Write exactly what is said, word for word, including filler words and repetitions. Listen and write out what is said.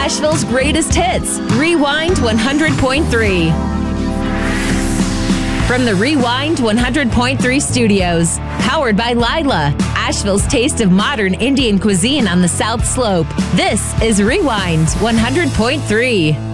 Asheville's greatest hits, Rewind one hundred point three. From the Rewind one hundred point three studios, powered by Lila, Asheville's taste of modern Indian cuisine on the South Slope. This is Rewind one hundred point three.